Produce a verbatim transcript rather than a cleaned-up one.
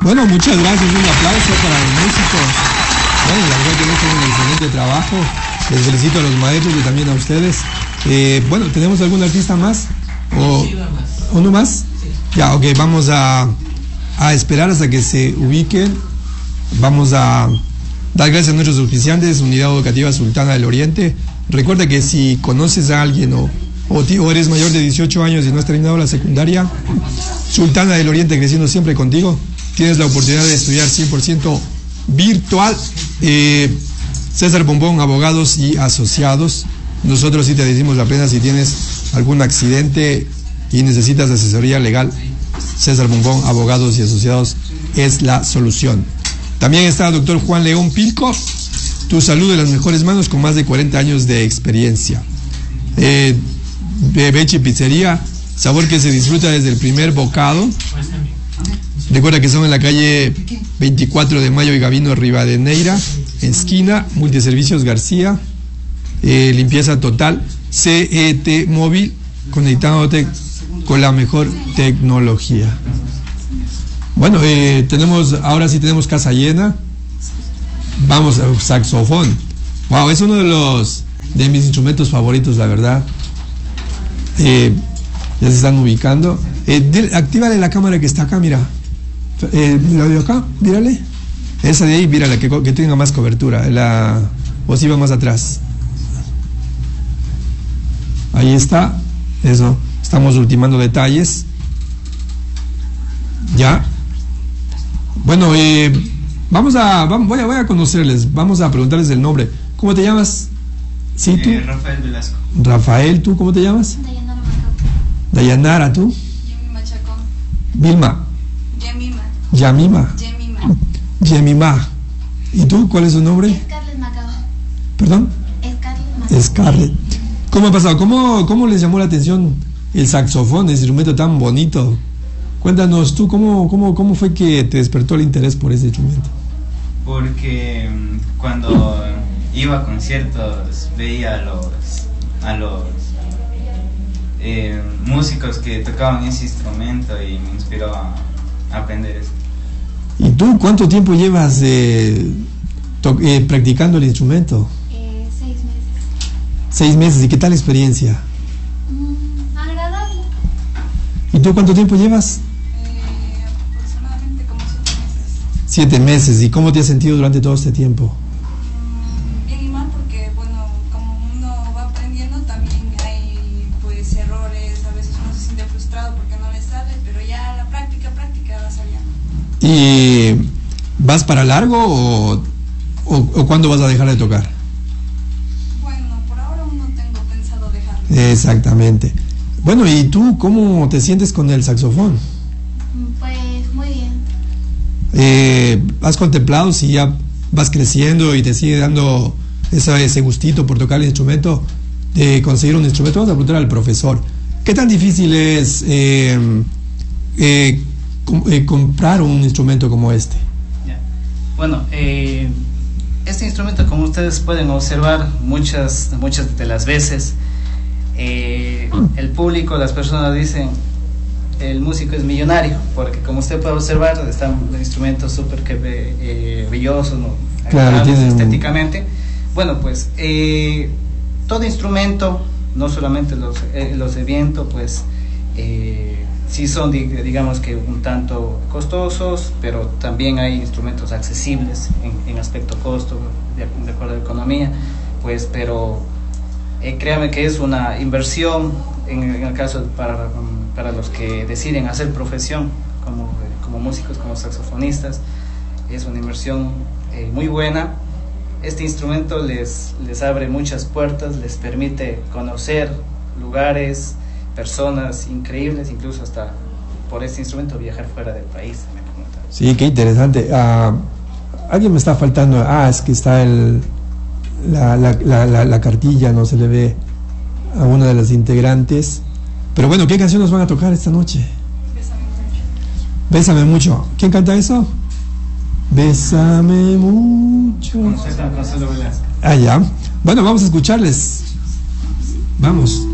Bueno, muchas gracias, un aplauso para los músicos. Bueno, la verdad que han hecho un excelente trabajo. Les felicito a los maestros y también a ustedes. Eh, bueno, ¿tenemos algún artista más? ¿O uno más? Sí. Ya, ok, vamos a, a esperar hasta que se ubiquen. Vamos a dar gracias a nuestros auspiciantes, Unidad Educativa Sultana del Oriente. Recuerda que si conoces a alguien o, o, o eres mayor de dieciocho años y no has terminado la secundaria, Sultana del Oriente, creciendo siempre contigo. Tienes la oportunidad de estudiar cien por ciento virtual. Eh, César Bombón, abogados y asociados. Nosotros sí te decimos la pena si tienes algún accidente y necesitas asesoría legal. César Bombón, abogados y asociados, es la solución. También está el doctor Juan León Pilco, tu salud en las mejores manos, con más de cuarenta años de experiencia. Eh, Bebechi Pizzería, sabor que se disfruta desde el primer bocado. Recuerda que son en la calle veinticuatro de Mayo y Gavino Rivadeneira, esquina, Multiservicios García, eh, limpieza total, C E T móvil, conectándote con la mejor tecnología. Bueno, eh, tenemos, ahora sí tenemos casa llena. Vamos a saxofón. Wow, es uno de los de mis instrumentos favoritos, la verdad. Eh, ya se están ubicando. Eh, actívale la cámara que está acá, mira. Eh, la de acá, mírale. Esa de ahí, mírala, que, que tenga más cobertura. La, o si va más atrás. Ahí está. Eso. Estamos ultimando detalles. Ya. Bueno, eh, vamos a, vamos, voy a, voy a conocerles. Vamos a preguntarles el nombre. ¿Cómo te llamas? ¿Sí, tú? Eh, Rafael Velasco. Rafael, ¿tú cómo te llamas? Dayanara Macao. Dayanara, ¿tú? Yemima Chacón. Vilma. Yemima. Yamima. Yemima. Yemima. ¿Y tú? ¿Cuál es su nombre? Scarlett Macao. ¿Perdón? Scarlett Macao. Scarlett. ¿Cómo ha pasado? ¿Cómo, cómo les llamó la atención el saxofón, ese instrumento tan bonito? Cuéntanos tú, ¿cómo, cómo, cómo fue que te despertó el interés por ese instrumento? Porque cuando iba a conciertos veía a los, a los eh, músicos que tocaban ese instrumento y me inspiró a, a aprender eso. ¿Y tú cuánto tiempo llevas eh, eh, practicando el instrumento? Eh, seis meses. Seis meses. ¿Y qué tal la experiencia? Mm, agradable. ¿Y tú cuánto tiempo llevas? Eh, aproximadamente como siete meses. Siete meses. ¿Y cómo te has sentido durante todo este tiempo? Mm, bien y mal porque, bueno, como uno va aprendiendo también hay pues errores, a veces uno se siente frustrado porque no le sale, pero ya la práctica, práctica va saliendo. ¿Y vas para largo o, o, o cuándo vas a dejar de tocar? Bueno, por ahora aún no tengo pensado dejarlo. Exactamente. Bueno, ¿y tú cómo te sientes con el saxofón? Pues muy bien. Eh, ¿Has contemplado si ya vas creciendo y te sigue dando ese, ese gustito por tocar el instrumento, de conseguir un instrumento? Vamos a preguntar al profesor. ¿Qué tan difícil es eh, eh, com, eh, comprar un instrumento como este? Ya. Bueno, eh, este instrumento, como ustedes pueden observar, muchas, muchas de las veces eh, el público, las personas dicen el músico es millonario, porque como usted puede observar están instrumentos súper que eh, brillosos, ¿no? Claro, tienen... estéticamente. Bueno, pues eh, todo instrumento, no solamente los, eh, los de viento, pues eh, sí son, digamos que un tanto costosos, pero también hay instrumentos accesibles en, en aspecto costo, de, de acuerdo a la economía, pues, pero eh, créame que es una inversión en, en el caso para, para los que deciden hacer profesión como, como músicos, como saxofonistas, es una inversión eh, muy buena. Este instrumento les, les abre muchas puertas, les permite conocer lugares, personas increíbles, incluso hasta por este instrumento viajar fuera del país. Me preguntan. Sí, qué interesante. Uh, alguien me está faltando. Ah, es que está el, la, la, la, la, la cartilla, no se le ve a una de las integrantes. Pero bueno, ¿qué canción nos van a tocar esta noche? Bésame mucho. Bésame mucho. ¿Quién canta eso? Bésame mucho. Consuelo Velasco. Ah, ya. Bueno, vamos a escucharles. Vamos.